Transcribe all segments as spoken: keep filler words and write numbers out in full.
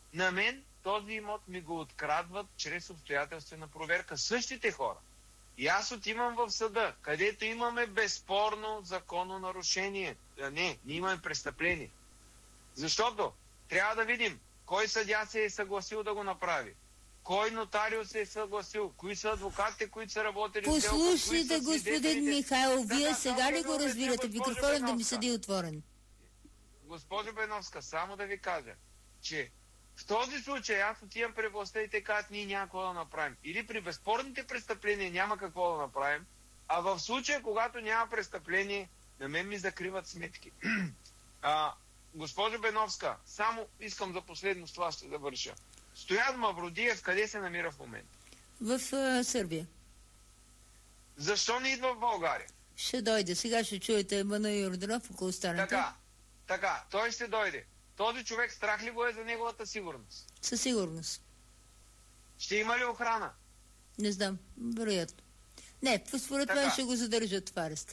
На мен този имот ми го открадват чрез обстоятелствена проверка. Същите хора. И аз отивам в съда, където имаме безспорно закононарушение. А, не, ние имаме престъпление. Защото трябва да видим кой съдия се е съгласил да го направи. Кой нотариус се е съгласил? Кои са адвокатите, които са работили в сделка? Послушайте, господин Михайлов, вие да, сега ли го разбирате? Микрофонът да ми седи отворен. Госпожо Беновска, само да ви кажа, че в този случай аз отивам при властта и те казват, ние няма какво да направим. Или при безспорните престъпления няма какво да направим, а в случая, когато няма престъпление, на мен ми закриват сметки. а, госпожо Беновска, само искам за последно с това ще завърша. Стоян Мавродиев къде се намира в момента? В uh, Сърбия. Защо не идва в България? Ще дойде. Сега ще чуете Емана Йорданов, ако останете. Така, така, той ще дойде. Този човек страх ли го е за неговата сигурност? Със сигурност. Ще има ли охрана? Не знам, вероятно. Не, според мен ще го задържат в арест.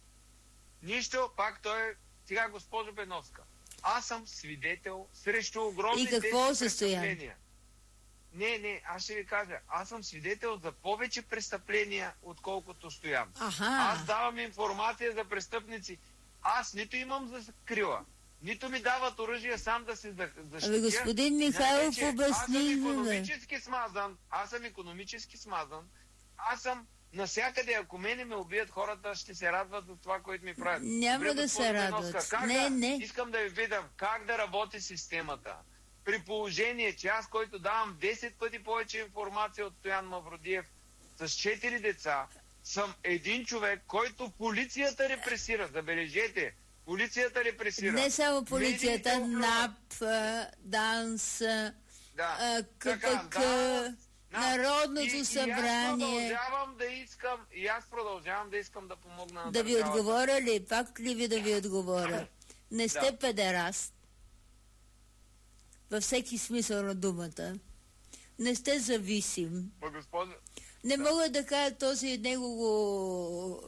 Нищо, пак той е... Сега, госпожо Беновска, аз съм свидетел срещу огромни и какво състояние? Не, не, аз ще ви кажа. Аз съм свидетел за повече престъпления, отколкото Стоян. Аха. Аз давам информация за престъпници. Аз нито имам за крила, нито ми дават оръжие сам да се защитя. Абе, господин Михайлов, обясни. Аз съм икономически смазан. Аз съм икономически смазан. Аз съм навсякъде. Ако мене ме убият, хората ще се радват за това, което ми правят. Няма Добре, да се радват. Не, да, не. Искам да ви видам как да работи системата. При положение, че аз, който давам десет пъти повече информация от Стоян Мавродиев с четири деца, съм един човек, който полицията репресира. Забележете, полицията репресира. Не само полицията, НАП, ДАНС, да. КПК, да, Народното и, събрание. И аз продължавам да искам, и аз продължавам да искам да помогна на Да ви отговоря ли? Пак ли ви да ви отговоря? Не сте да. педераст. Във всеки смисъл на думата. Не сте зависим. Господи... Не да. мога да кажа този негово...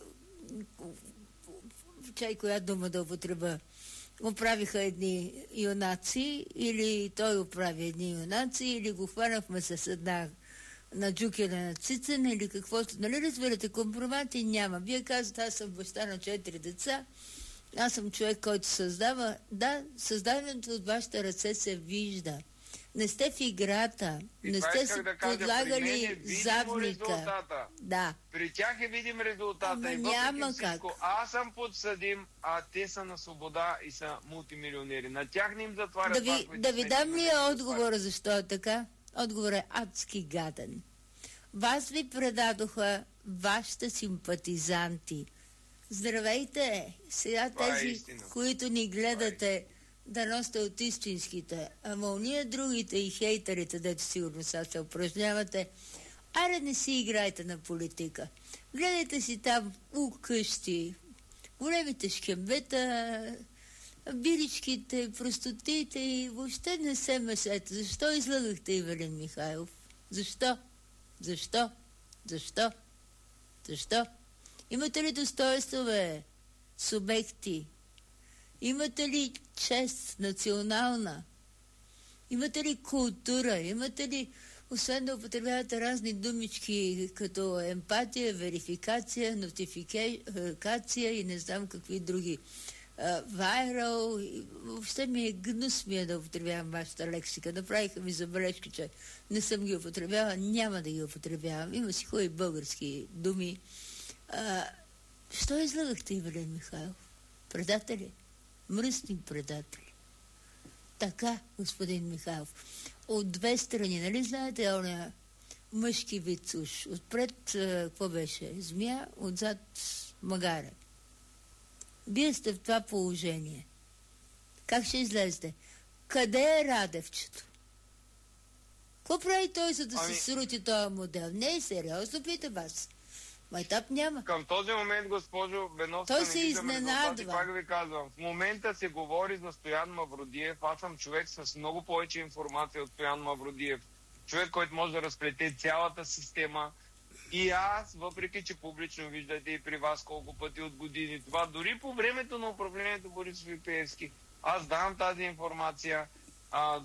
Чай, коя дума да употреба. Оправиха едни юнаци, или той оправи едни юнаци, или го хванахме с една на джукена на Цицин, или каквото. Нали разбирате, компромати няма. Вие казвате, аз съм баща на четири деца, аз съм човек, който създава. Да, създаването от вашите ръце се вижда. Не сте в играта. И не сте си да подлагали задника. Да. При тях е видим резултата. Ама и няма всичко, как. Аз съм подсъдим, а те са на свобода и са мултимилионери. На тях не им затварят. Да ви, да ви дам ли отговора защо е така? Отговор е адски гаден. Вас ви предадоха вашите симпатизанти. Здравейте! Сега това тези, е които ни гледате, да носите от истинските. Ама уния другите и хейтерите, дето сигурно сега се упражнявате, аре не си играйте на политика. Гледайте си там у къщи, големите шкембета, биричките, простотите и въобще не се месете. Защо излъгахте Ивелин Михайлов? Защо? Защо? Защо? Защо? Имате ли достоинство, бе? Субекти? Имате ли чест национална? Имате ли култура? Имате ли, освен да употребявате разни думички, като емпатия, верификация, нотификация и не знам какви други, вайрал, въобще ми е гнус ми е да употребявам вашата лексика. Направиха ми забележки, че не съм ги употребявала, няма да ги употребявам. Има си хубави български думи. А, що излагахте, Ивелин Михайлов? Предатели? Мръсни предатели. Така, господин Михайлов. От две страни, нали знаете, оня мъжки вид уж. Отпред, какво беше? Змия, отзад магаре. Вие сте в това положение. Как ще излезете? Къде е Радевчето? Какво прави той, за да ами... се срути този модел? Не е сериозно, пита вас. Майтап няма. Към този момент, госпожо Беновска, той се изненадва. Пак ви казвам, в момента се говори за Стоян Мавродиев. Аз съм човек с много повече информация от Стоян Мавродиев. Човек, който може да разплете цялата система. И аз, въпреки че публично виждате и при вас колко пъти от години това, дори по времето на управлението Борисов и Пеевски, аз давам тази информация. А,